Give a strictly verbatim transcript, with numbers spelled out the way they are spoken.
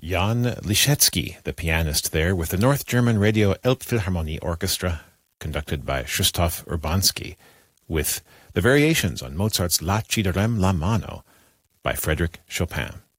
Jan Liszewski, the pianist there, with the North German Radio Elbphilharmonie Orchestra, conducted by Krzysztof Urbanski, with the variations on Mozart's La ci darem la mano by Frédéric Chopin.